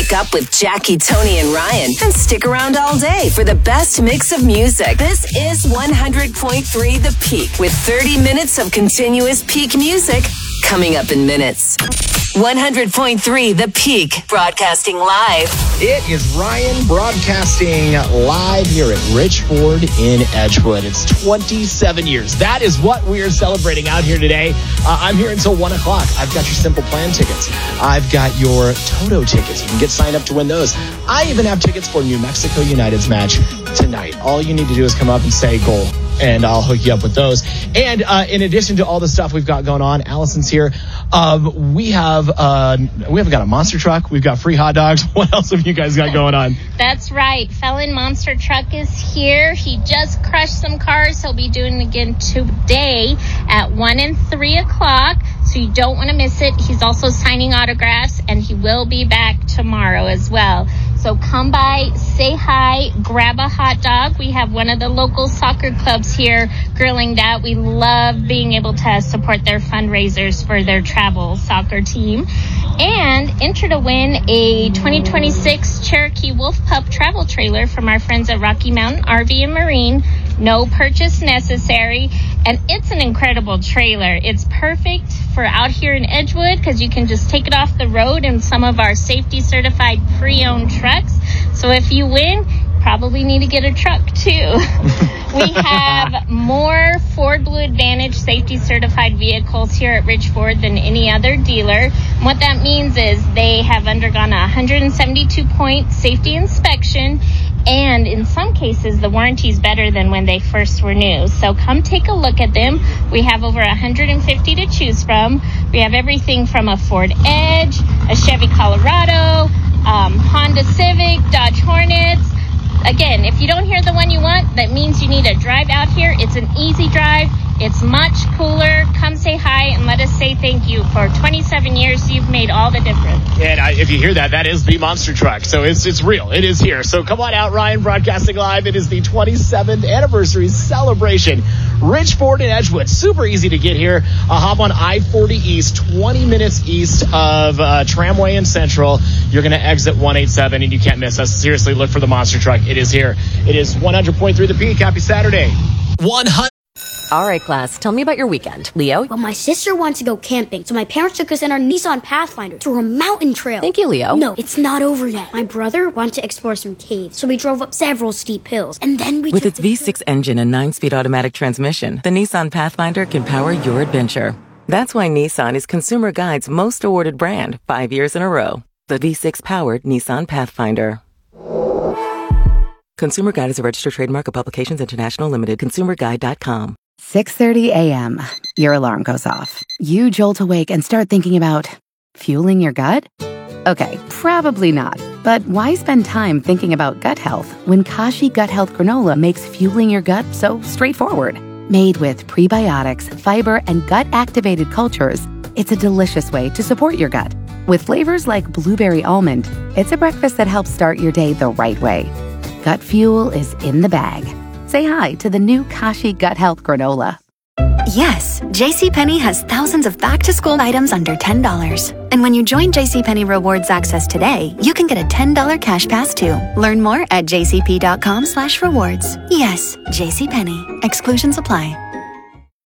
Wake up with Jackie, Tony, and Ryan. And stick around all day for the best mix of music. This is 100.3 The Peak with 30 minutes of continuous peak music coming up in minutes. 100.3 The Peak, broadcasting live. It is Ryan broadcasting live here at Richford in Edgewood. It's 27 years. That is what we are celebrating out here today. I'm here until 1 o'clock. I've got your Simple Plan tickets. I've got your Toto tickets. You can get signed up to win those. I even have tickets for New Mexico United's match tonight. All you need to do is come up and say goal, and I'll hook you up with those. And in addition to all the stuff we've got going on, Allison's here. We have got a monster truck. We've got free hot dogs. What else have you guys got going on? That's right. Felon Monster Truck is here. He just crushed some cars. He'll be doing it again today at 1 and 3 o'clock. So you don't want to miss it. He's also signing autographs, and he will be back tomorrow as well. So come by, say hi, grab a hot dog. We have one of the local soccer clubs here grilling that. We love being able to support their fundraisers for their travel soccer team. And enter to win a 2026 Cherokee Wolf Pup travel trailer from our friends at Rocky Mountain RV and Marine. No purchase necessary. And it's an incredible trailer. It's perfect for out here in Edgewood because you can just take it off the road in some of our safety certified pre-owned trucks. So if you win, probably need to get a truck too. We have more Ford Blue Advantage safety certified vehicles here at Richford than any other dealer. And what that means is they have undergone a 172-point safety inspection. And in some cases, the warranty is better than when they first were new. So come take a look at them. We have over 150 to choose from. We have everything from a Ford Edge, a Chevy Colorado, Honda Civic, Dodge Hornets. Again, if you don't hear the one you want, that means you need to drive out here. It's an easy drive. It's much cooler. Come say hi and let us say thank you. For 27 years, you've made all the difference. And if you hear that, that is the monster truck. So it's real. It is here. So come on out, Ryan, broadcasting live. It is the 27th anniversary celebration. Richford and Edgewood. Super easy to get here. Hop on I-40 East, 20 minutes east of Tramway and Central. You're going to exit 187, and you can't miss us. Seriously, look for the monster truck. It is here. It is 100.3 The Peak. Happy Saturday. 100. All right, class, tell me about your weekend. Leo? Well, my sister wants to go camping, so my parents took us in our Nissan Pathfinder to a mountain trail. Thank you, Leo. No, it's not over yet. My brother wanted to explore some caves, so we drove up several steep hills, and then we With its V6 engine and 9-speed automatic transmission, the Nissan Pathfinder can power your adventure. That's why Nissan is Consumer Guide's most awarded brand 5 years in a row. The V6-powered Nissan Pathfinder. Consumer Guide is a registered trademark of Publications International Limited. ConsumerGuide.com. 6:30 a.m. Your alarm goes off. You jolt awake and start thinking about fueling your gut? Okay, probably not. But why spend time thinking about gut health when Kashi Gut Health Granola makes fueling your gut so straightforward? Made with prebiotics, fiber, and gut-activated cultures, it's a delicious way to support your gut. With flavors like blueberry almond, it's a breakfast that helps start your day the right way. Gut fuel is in the bag. Say hi to the new Kashi Gut Health Granola. Yes, JCPenney has thousands of back-to-school items under $10. And when you join JCPenney Rewards Access today, you can get a $10 cash pass too. Learn more at jcp.com/rewards. Yes, JCPenney. Exclusions apply.